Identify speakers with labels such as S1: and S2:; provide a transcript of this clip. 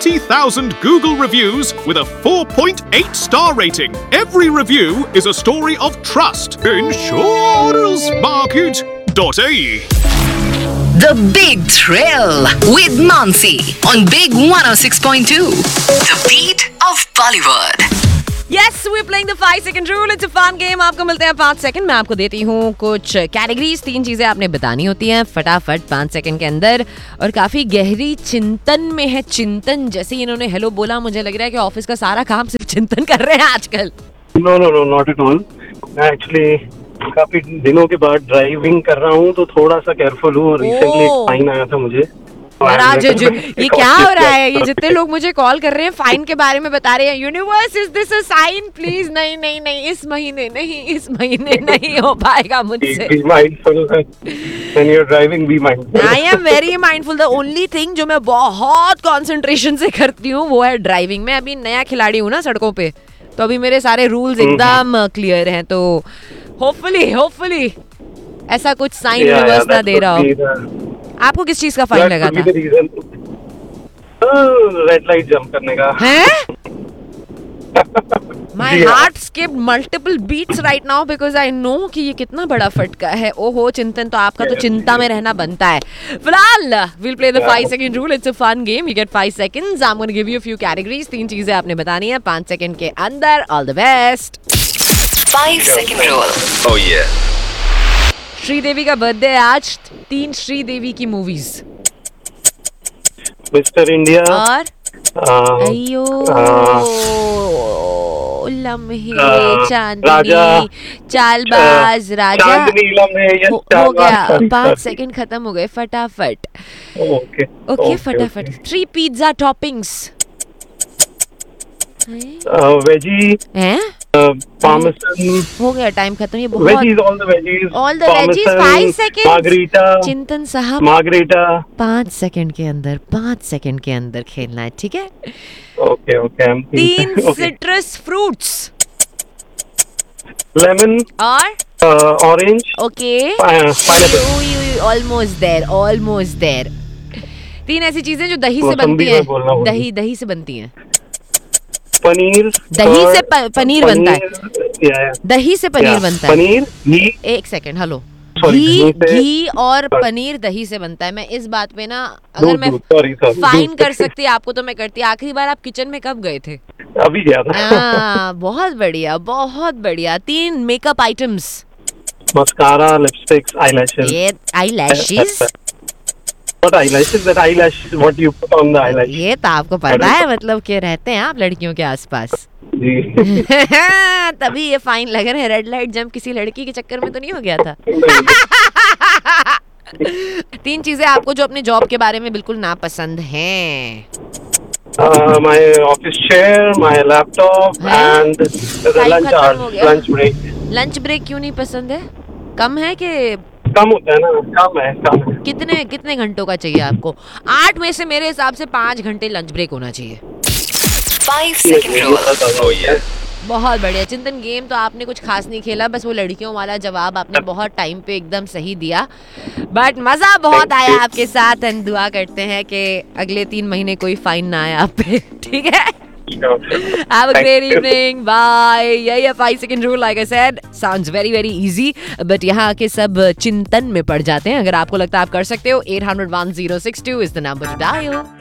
S1: 30,000 Google reviews with a 4.8 star rating. Every review is a story of trust. Insurancemarket.ae.
S2: The Big Thrill with Mansi on Big 106.2. The beat of Bollywood.
S3: Yes, we're playing the 5-second rule. It's a fun game. आपको मिलते हैं 5 second. मैं आपको देती हूँ कुछ categories. 3 चीजें आपने बतानी होती हैं फटाफट 5 सेकंड के अंदर. और काफी गहरी चिंतन में है. चिंतन जैसे ही इन्होंने हेलो बोला, मुझे लग रहा है कि ऑफिस का सारा काम सिर्फ चिंतन कर रहे हैं आजकल.
S4: No, not at all. मैं एक्चुअली काफी दिनों के बाद ड्राइविंग कर रहा हूँ, तो थोड़ा सा केयरफुल हूँ. रिसेंटली एक फाइन आया था मुझे.
S3: महाराज ये क्या हो रहा है? ये जितने लोग मुझे कॉल कर रहे हैं फाइन के बारे में बता रहे हैं. Universe, is this a sign? Please नहीं, इस महीने नहीं हो पाएगा मुझसे.
S4: Be mindful when you're driving. Be mindful.
S3: I am very mindful. The only thing जो मैं बहुत कंसंट्रेशन से करती हूँ वो है ड्राइविंग. मैं अभी नया खिलाड़ी हूँ ना सड़कों पे, तो अभी मेरे सारे रूल्स एकदम क्लियर हैं. तो होपफुली ऐसा कुछ साइन यूनिवर्स ना दे रहा हो. आपको किस चीज का फाइन लगा था?
S4: रेड लाइट जंप करने का.
S3: हैं? My heart skipped multiple beats right now because I know कि ये कितना बड़ा फटका है. ओहो, चिंतन तो आपका तो चिंता में रहना बनता है. फिलहाल we'll play the 5-second rule. It's a fun game. You get 5 seconds. I'm going to give you a few categories. 3 चीजें आपने बतानी है 5 सेकंड के अंदर. All the best.
S2: 5-second rule.
S5: Oh yeah.
S3: Sridevi का बर्थडे है आज. 3 श्रीदेवी की मूवीज.
S4: मिस्टर इंडिया
S3: और अयो लम्हे, चांदनी, चालबाज, राजा. हो गया. 5 सेकंड खत्म हो गए. फटाफट. ओके फटाफट. 3 पिज्जा टॉपिंग्स.
S4: वेजी
S3: हैं?
S4: पार्मेसन.
S3: हो गया. टाइम खत्म. ये बहुत
S4: veggies, all the veggies.
S3: 5 second.
S4: Margarita.
S3: चिंतन साहब
S4: मार्गरीटा.
S3: 5 सेकंड के अंदर खेलना है, ठीक है?
S4: ओके.
S3: 3 citrus fruits.
S4: लेमन
S3: और
S4: ऑरेंज.
S3: ओके. Almost there. 3 ऐसी चीजें जो दही से बनती है. दही से बनती है.
S4: पनीर.
S3: दही से पनीर बनता है. दही से पनीर बनता है.
S4: पनीर, घी.
S3: 1 सेकंड. हेलो.
S4: घी
S3: और पनीर दही से बनता है. मैं इस बात पे ना, अगर मैं फाइन कर सकती आपको तो मैं करती. आखिरी बार आप किचन में कब गए थे?
S4: अभी गया था.
S3: बहुत बढ़िया. 3 makeup items.
S4: Mascara, lipsticks, eyelashes.
S3: ये eyelashes.
S4: What eyelashes? That eyelash, what you put on the eyelash.
S3: ये तो आपको पता है, मतलब के रहते हैं आप लड़कियों के आसपास.
S4: जी.
S3: तभी ये फाइन लग रहा है. रेड लाइट जंप किसी लड़की के चक्कर में तो नहीं हो गया था? 3 चीजें आपको जो अपने जॉब के बारे में बिल्कुल नापसंद हैं.
S4: My office chair, my laptop, and the lunch break.
S3: Lunch break क्यों नहीं पसंद है? कम है कि
S4: कम होता है ना? कम है.
S3: कितने घंटों का चाहिए आपको? 8 में से मेरे हिसाब से 5 घंटे लंच ब्रेक होना चाहिए.
S2: 5-second rule.
S5: Oh yeah.
S3: बहुत बढ़िया. चिंतन गेम तो आपने कुछ खास नहीं खेला, बस वो लड़कियों वाला जवाब आपने बहुत टाइम पे एकदम सही दिया. बट मजा बहुत आया आपके साथ. एंड दुआ करते हैं कि अगले 3 महीने कोई फाइन ना आए आप पे. ठीक है? Have a great evening. Bye. Yeah, 5-second rule, like I said, sounds very easy. But यहाँ के सब चिंतन में पड़ जाते हैं. अगर आपको लगता है आप कर सकते हो, 800-1062 is the number to dial.